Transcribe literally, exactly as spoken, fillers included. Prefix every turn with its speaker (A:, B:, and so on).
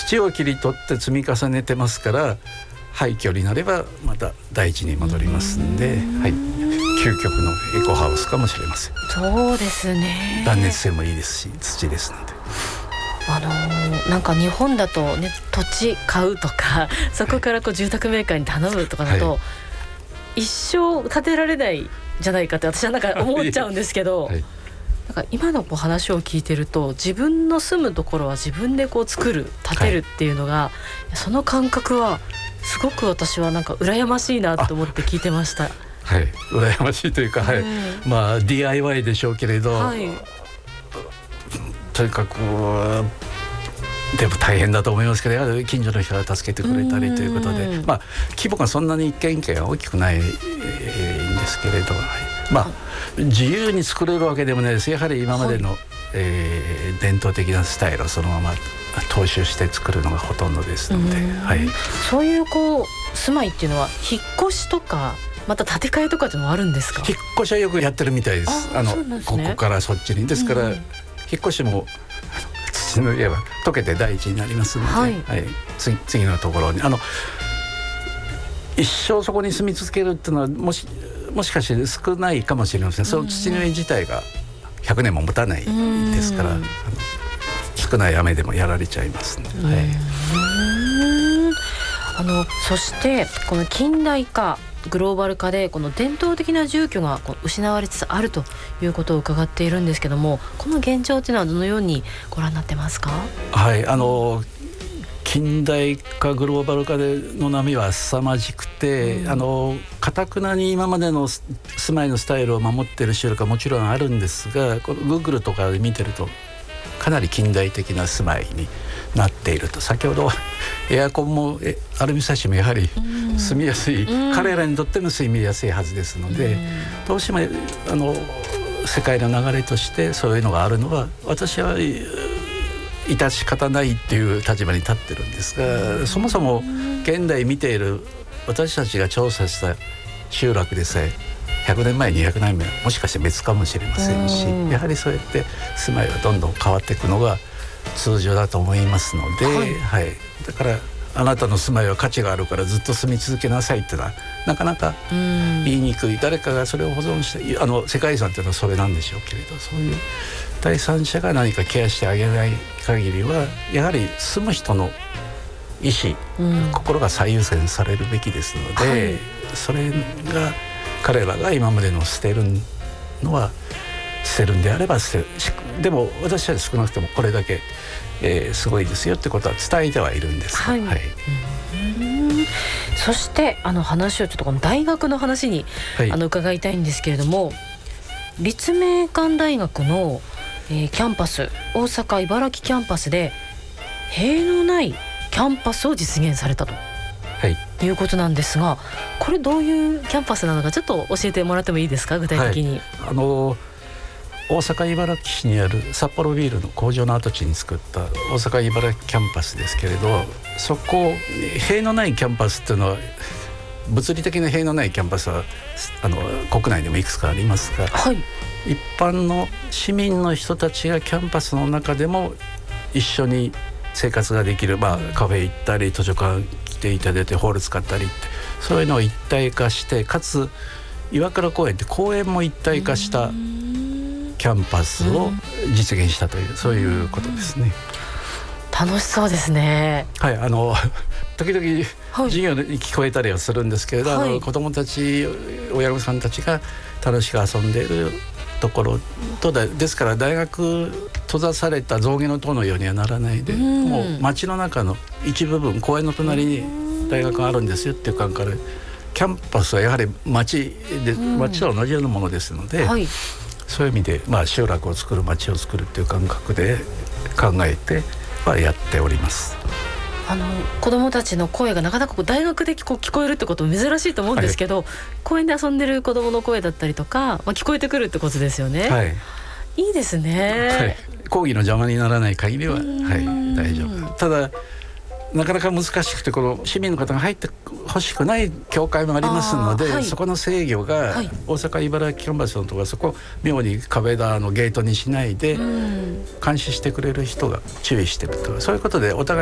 A: 土を切り取って積み重ねてますから、廃墟になればまた大地に戻りますんで、ん、はい、究極のエコハウスかもしれません。
B: そうですね。
A: 断熱性もいいですし土ですので。
B: あのー、なんか日本だとね、土地買うとかそこからこう住宅メーカーに頼むとかだと、はい、一生建てられないじゃないかって私はなんか思っちゃうんですけど、はい、なんか今のこう話を聞いてると、自分の住むところは自分でこう作る建てるっていうのが、はい、その感覚はすごく私はなんか羨ましいなと思って聞いてました。
A: はい、羨ましいというか、はい、まあ ディーアイワイ でしょうけれど、はい、とにかくでも大変だと思いますけど、やはり近所の人が助けてくれたりということで、まあ、規模がそんなに一軒一軒は大きくないんですけれど、まあ、自由に作れるわけでもないです。やはり今までの、はい、えー、伝統的なスタイルをそのまま踏襲して作るのがほとんどですので、はい、
B: そういうこう住まいっていうのは引っ越しとかまた建て替えとかっていうのはあるんですか？
A: 引っ越しはよくやってるみたいです。あの、ね、ここからそっちにですから、うん、引っ越しも土の家は溶けて大地になりますので、はいはい、次, 次のところにあの一生そこに住み続けるっていうのはもしもしかして少ないかもしれません。その土の家自体がひゃくねんも持たないですから、少ない雨でもやられちゃいますので、はい、
B: あのそしてこの近代化グローバル化でこの伝統的な住居がこう失われつつあるということを伺っているんですけども、この現状というのはどのようにご覧になってますか？
A: はい、あの近代化グローバル化での波は凄まじくて、うん、あの堅くなに今までの住まいのスタイルを守っている集落はもちろんあるんですが、この Google とかで見てるとかなり近代的な住まいになっていると。先ほどエアコンもアルミサッシもやはり住みやすい、うん、彼らにとっても住みやすいはずですので、うん、どうしてもあの世界の流れとしてそういうのがあるのは私は致し方ないっていう立場に立ってるんですが、うん、そもそも現代見ている私たちが調査した集落でさえひゃくねんまえにひゃくねんまえもしかして別かもしれませんし、うん、やはりそうやって住まいはどんどん変わっていくのが通常だと思いますので、はいはい、だからあなたの住まいは価値があるからずっと住み続けなさいっていうのはなかなか言いにくい。誰かがそれを保存してあの世界遺産っていうのはそれなんでしょうけれど、そういう第三者が何かケアしてあげない限りはやはり住む人の意思、うん、心が最優先されるべきですので、はい、それが彼らが今までの捨てるのは捨てるんであれば捨てる。でも私は少なくともこれだけ、えー、すごいですよってことは伝えてはいるんです、
B: はいはい、うんそしてあの話をちょっとこの大学の話に、はい、あの伺いたいんですけれども、立命館大学の、えー、キャンパス大阪茨城キャンパスで塀のないキャンパスを実現されたと、はい、いうことなんですが、これどういうキャンパスなのかちょっと教えてもらってもいいですか？具体的に、はい、あの
A: 大阪茨城市にある札幌ビールの工場の跡地に作った大阪茨城キャンパスですけれど、そこ塀のないキャンパスっていうのは物理的な塀のないキャンパスはあの国内でもいくつかありますが、はい、一般の市民の人たちがキャンパスの中でも一緒に生活ができる、まあ、カフェ行ったり図書館来ていただいてホール使ったりってそういうのを一体化して、かつ岩倉公園って公園も一体化したキャンパスを実現したという、そういうことですね。
B: 楽しそうですね。
A: はい、あの時々授業に聞こえたりはするんですけれど、はい、あの子どもたち親御さんたちが楽しく遊んでいるところとだですから、大学閉ざされた象牙の塔のようにはならないで、もう街の中の一部分、公園の隣に大学があるんですよっていう感から、キャンパスはやはり街で街と同じようなものですので、はい、そういう意味で、まあ、集落を作る街を作るっていう感覚で考えてはやっております。
B: あの子どもたちの声がなかなかこう大学でこう聞こえるってことも珍しいと思うんですけど、はい、公園で遊んでる子どもの声だったりとか、まあ、聞こえてくるってことですよね。はい、いいですね。
A: はい、講義の邪魔にならない限りは、はい、大丈夫。ただなかなか難しくて、この市民の方が入ってほしくない教会もありますので、はい、そこの制御が、はい、大阪茨城キャンパスのところ、そこ妙に壁だのゲートにしないで監視してくれる人が注意してると、そういうことでお互い